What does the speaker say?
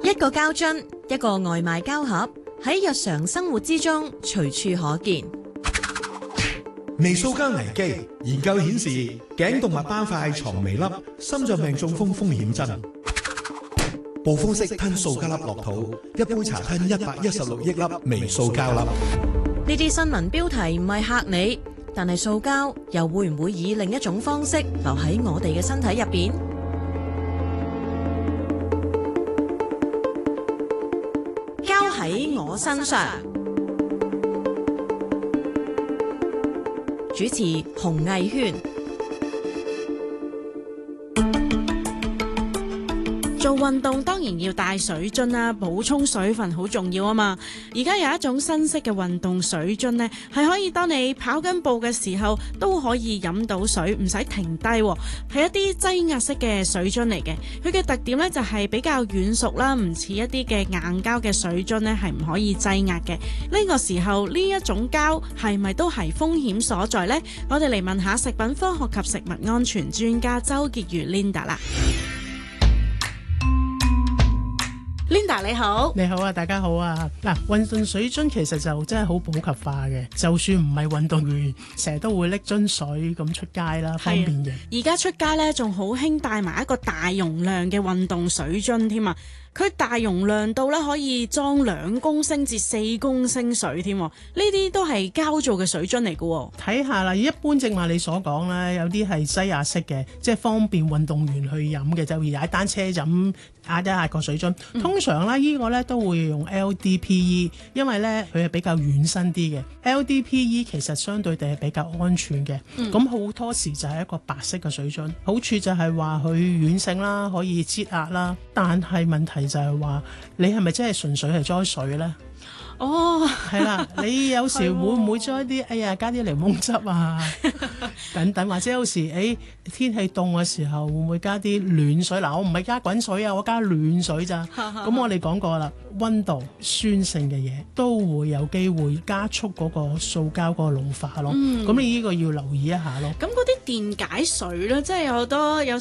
一個膠樽，一個外賣膠盒，喺日常生活之中隨處可見。 微塑膠危機研究顯示，頸動脈斑塊藏微粒，心臟病中風風險增。暴風式吞塑膠粒落肚，一杯茶吞116億粒微塑膠粒。 呢啲新聞標題唔係嚇你，但係塑膠又會唔會以另一種方式留喺我哋嘅身體入邊？膠喺我身上。主持洪藝軒。 做運動當然要帶水樽啦，補充水分好重要啊嘛。而家有一種新式嘅運動水樽呢，係可以當你跑緊步嘅時候都可以飲到水，唔使停低，係一啲擠壓式嘅水樽嚟嘅。佢嘅特點呢，就係比較軟熟啦，唔似一啲嘅硬膠嘅水樽呢，係唔可以擠壓嘅。呢個時候呢一種膠係咪都係風險所在呢？我哋嚟問下食品科學及食物安全專家周潔如 Linda 啦。Linda 你好。 你好啊，大家好啊。嗱，運動水樽其實就真係好普及化嘅，就算唔係運動員，成日都會拎樽水咁出街啦，方便嘅。 而家出街咧，仲好興帶埋一個大容量嘅運動水樽添啊！佢大容量到咧可以裝2公升至4公升水添，呢啲都係膠做嘅水樽嚟嘅。 睇下啦，一般正話你所講咧，有啲係擠壓式嘅，即係方便運動員去飲嘅，就如踩單車就咁壓一壓個水樽。通常咧呢個咧都會用 LDPE， 因為咧佢係比較軟身啲嘅。LDPE 其實相對地係比較安全嘅。咁好多時就係一個白色嘅水樽，好處就係話佢軟性啦，可以擠壓啦，但係問題就係話你係咪真係純粹係裝水呢？ 哦， 係啦，你有時會唔會裝啲加啲檸檬汁啊等等，或者有時天氣凍嘅時候會唔會加啲暖水？嗱，我唔係加滾水啊，我加暖水咋。咁我哋講過啦，溫度、酸性嘅嘢都會有機會加速嗰個塑膠嗰個老化咯。咁你呢個要留意一下咯。 咁嗰啲電解水咧，即係有好多